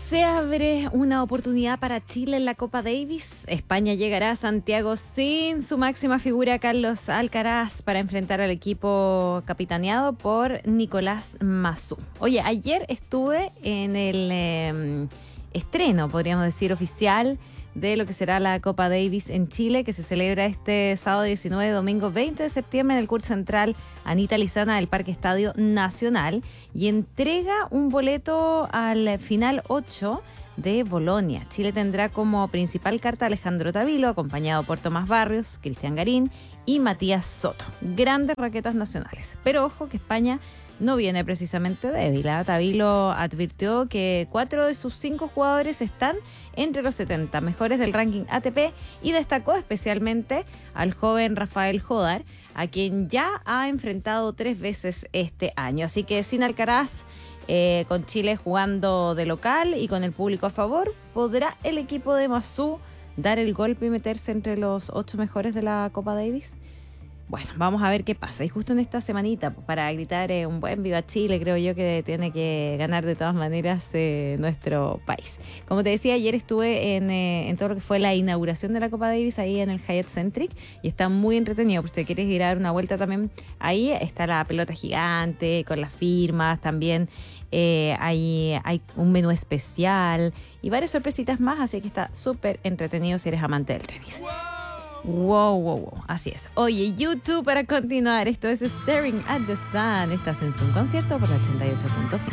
Se abre una oportunidad para Chile en la Copa Davis. España llegará a Santiago sin su máxima figura Carlos Alcaraz para enfrentar al equipo capitaneado por Nicolás Massú. Oye, ayer estuve en el estreno, podríamos decir, oficial de lo que será la Copa Davis en Chile, que se celebra este sábado 19, domingo 20 de septiembre en el CURT Central Anita Lizana del Parque Estadio Nacional, y entrega un boleto al final 8 de Bolonia. Chile tendrá como principal carta a Alejandro Tavilo, acompañado por Tomás Barrios, Cristian Garín y Matías Soto. Grandes raquetas nacionales. Pero ojo que España no viene precisamente débil. Tavilo advirtió que 4 de sus 5 jugadores están entre los 70 mejores del ranking ATP y destacó especialmente al joven Rafael Jodar, a quien ya ha enfrentado 3 veces este año. Así que sin Alcaraz, con Chile jugando de local y con el público a favor, ¿podrá el equipo de Massú dar el golpe y meterse entre los 8 mejores de la Copa Davis? Bueno, vamos a ver qué pasa. Y justo en esta semanita, para gritar un buen Viva Chile, creo yo que tiene que ganar de todas maneras nuestro país. Como te decía, ayer estuve en todo lo que fue la inauguración de la Copa Davis ahí en el Hyatt Centric, y está muy entretenido. Por si te quieres ir a dar una vuelta también, ahí está la pelota gigante con las firmas también. Hay un menú especial y varias sorpresitas más, así que está súper entretenido si eres amante del tenis. Wow, así es. Oye, YouTube para continuar. Esto es Staring at the Sun. Estás en Zoom Concierto por la 88.5.